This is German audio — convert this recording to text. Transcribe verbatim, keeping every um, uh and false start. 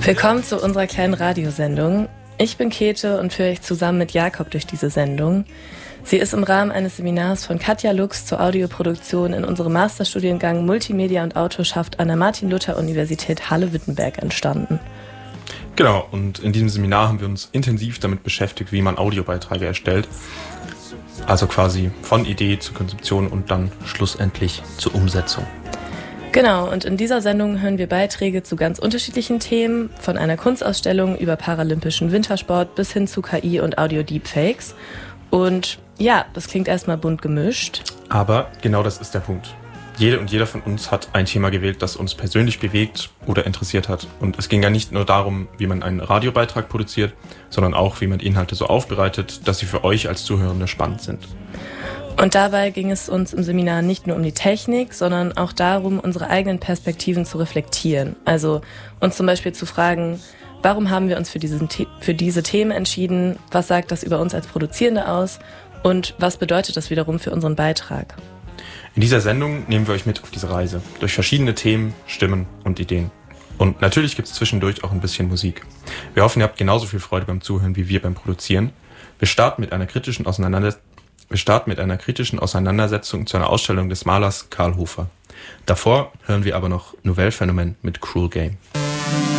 Willkommen zu unserer kleinen Radiosendung. Ich bin Käthe und führe euch zusammen mit Jakob durch diese Sendung. Sie ist im Rahmen eines Seminars von Katja Lux zur Audioproduktion in unserem Masterstudiengang Multimedia und Autorschaft an der Martin-Luther-Universität Halle-Wittenberg entstanden. Genau, und in diesem Seminar haben wir uns intensiv damit beschäftigt, wie man Audiobeiträge erstellt. Also quasi von Idee zur Konzeption und dann schlussendlich zur Umsetzung. Genau, und in dieser Sendung hören wir Beiträge zu ganz unterschiedlichen Themen, von einer Kunstausstellung über paralympischen Wintersport bis hin zu K I und Audio-Deepfakes. Und ja, das klingt erstmal bunt gemischt. Aber genau das ist der Punkt. Jede und jeder von uns hat ein Thema gewählt, das uns persönlich bewegt oder interessiert hat. Und es ging ja nicht nur darum, wie man einen Radiobeitrag produziert, sondern auch, wie man Inhalte so aufbereitet, dass sie für euch als Zuhörende spannend sind. Und dabei ging es uns im Seminar nicht nur um die Technik, sondern auch darum, unsere eigenen Perspektiven zu reflektieren. Also uns zum Beispiel zu fragen, warum haben wir uns für, diesen, für diese Themen entschieden? Was sagt das über uns als Produzierende aus? Und was bedeutet das wiederum für unseren Beitrag? In dieser Sendung nehmen wir euch mit auf diese Reise durch verschiedene Themen, Stimmen und Ideen. Und natürlich gibt es zwischendurch auch ein bisschen Musik. Wir hoffen, ihr habt genauso viel Freude beim Zuhören wie wir beim Produzieren. Wir starten mit einer kritischen Auseinandersetzung. Wir starten mit einer kritischen Auseinandersetzung zu einer Ausstellung des Malers Karl Hofer. Davor hören wir aber noch Nouvelle Phénomène mit Cruel Game.